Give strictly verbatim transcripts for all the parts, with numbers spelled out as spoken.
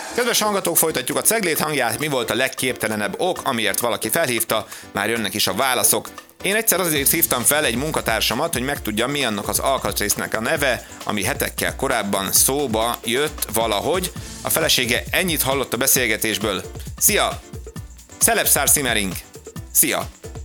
Kedves hallgatók, folytatjuk a Ceglét hangját. Mi volt a legképtelenebb ok, amiért valaki felhívta? Már jönnek is a válaszok. Én egyszer azért hívtam fel egy munkatársamat, hogy megtudjam, mi annak az alkatrésznek a neve, ami hetekkel korábban szóba jött valahogy. A felesége ennyit hallott a beszélgetésből. Szia! Szelepszár Simmering! Szia!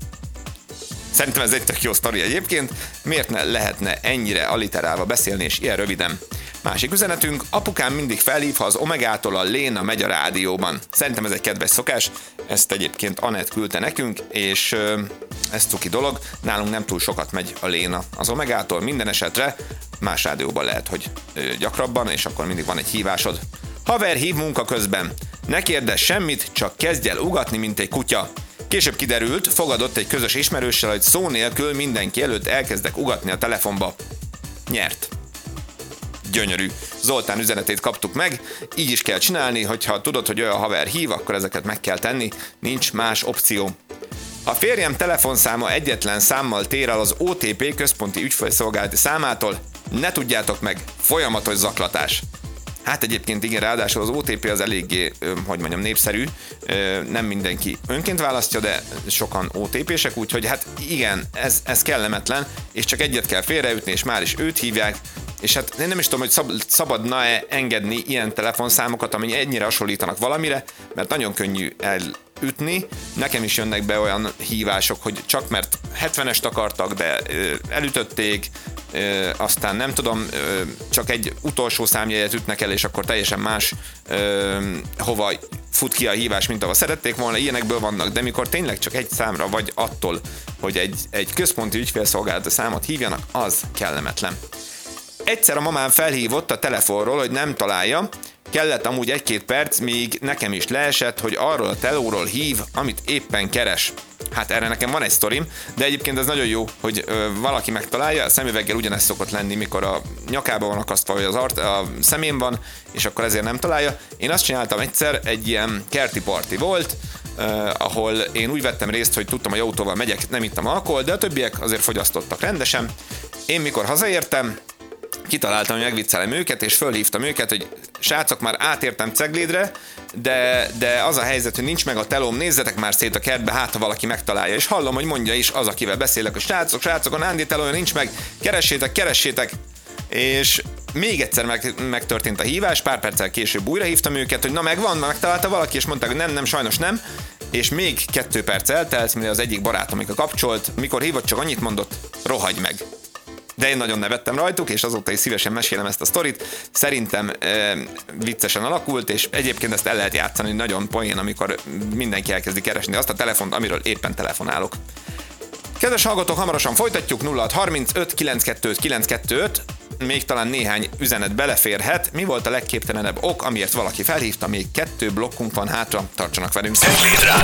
Szerintem ez egy tök jó sztori egyébként. Miért ne lehetne ennyire alliterálva beszélni és ilyen röviden? Másik üzenetünk, apukám mindig felhív, ha az Omegától a Léna megy a rádióban. Szerintem ez egy kedves szokás, ezt egyébként Anett küldte nekünk, és ö, ez cuki dolog, nálunk nem túl sokat megy a Léna az Omegától, minden esetre más rádióban lehet, hogy ö, gyakrabban, és akkor mindig van egy hívásod. Haver hív munka közben, ne kérdezz semmit, csak kezdj el ugatni, mint egy kutya. Később kiderült, fogadott egy közös ismerőssel, hogy szó nélkül mindenki előtt elkezdek ugatni a telefonba. Nyert. Gyönyörű. Zoltán üzenetét kaptuk meg, így is kell csinálni, hogyha tudod, hogy olyan haver hív, akkor ezeket meg kell tenni, nincs más opció. A férjem telefonszáma egyetlen számmal tér el az o té pé központi ügyfélszolgálati számától, ne tudjátok meg, folyamatos zaklatás. Hát egyébként igen, ráadásul az o té pé az eléggé, hogy mondjam, népszerű, nem mindenki önként választja, de sokan o té pések, úgyhogy hát igen, ez, ez kellemetlen, és csak egyet kell félreütni, és már is őt hívják, és hát én nem is tudom, hogy szab, szabadna-e engedni ilyen telefonszámokat, ami ennyire hasonlítanak valamire, mert nagyon könnyű elütni. Nekem is jönnek be olyan hívások, hogy csak mert hetvenest akartak, de ö, elütötték, ö, aztán nem tudom, ö, csak egy utolsó számjegyet ütnek el, és akkor teljesen más ö, hova fut ki a hívás, mint ahova szerették volna, ilyenekből vannak, de mikor tényleg csak egy számra vagy attól, hogy egy, egy központi ügyfélszolgálati számot hívjanak, az kellemetlen. Egyszer a mamám felhívott a telefonról, hogy nem találja, kellett amúgy egy-két perc, míg nekem is leesett, hogy arról a telóról hív, amit éppen keres. Hát erre nekem van egy sztorim, de egyébként ez nagyon jó, hogy ö, valaki megtalálja, a szemüveggel ugyanez szokott lenni, mikor a nyakába van akasztva, vagy az art, a szemén van, és akkor ezért nem találja. Én azt csináltam egyszer, egy ilyen kerti parti volt, Uh, ahol én úgy vettem részt, hogy tudtam, hogy autóval megyek, nem ittam alkohol, de a többiek azért fogyasztottak rendesen. Én mikor hazaértem, kitaláltam, hogy megviccelem őket, és fölhívtam őket, hogy srácok, már átértem Ceglédre, de, de az a helyzet, hogy nincs meg a telóm, nézzetek már szét a kertbe, hát ha valaki megtalálja. És hallom, hogy mondja is az, akivel beszélek, hogy srácok, srácok, a Nándi telója nincs meg, keressétek, keressétek. És még egyszer meg, megtörtént a hívás, pár perccel később újra hívtam őket, hogy na megvan, megtalálta valaki, és mondták, hogy nem, nem, sajnos nem. És még kettő perc eltelt, mire az egyik barátom, amikor kapcsolt, mikor hívott, csak annyit mondott, rohagy meg. De én nagyon nevettem rajtuk, és azóta is szívesen mesélem ezt a sztorit. Szerintem e, viccesen alakult, és egyébként ezt el lehet játszani nagyon poén, amikor mindenki elkezdi keresni azt a telefont, amiről éppen telefonálok. Kedves hallgatók, hamarosan folytatjuk, nulla hat harmincöt kilencvenkettő kilencvenkettő, még talán néhány üzenet beleférhet. Mi volt a legképtelenebb ok, amiért valaki felhívta? Még kettő blokkunk van hátra, tartsanak velünk.